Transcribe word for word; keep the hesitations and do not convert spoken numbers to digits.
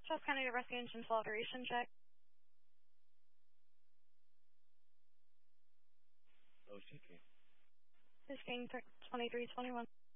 Charles County to rescue engine full operation check. O C K. This being twenty-three twenty-one.